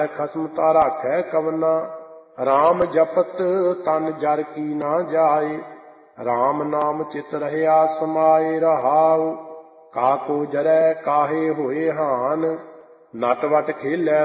ਖਸਮ ਤਾ ਰਾਖੈ ਕਵਨਾ। ਰਾਮ ਜਪਤ ਤਨ ਜਰ ਕੀ ਨਾ ਜਾਏ। ਰਾਮ ਨਾਮ ਚਿਤ ਰਹਿਆ ਸਮਾਏ। ਰਹਾਉ ਕਾਕੋ ਜਰੈ ਕਾਹੇ ਹੋਏ ਹਾਨ। ਨਟ ਵਟ ਖੇਲੈ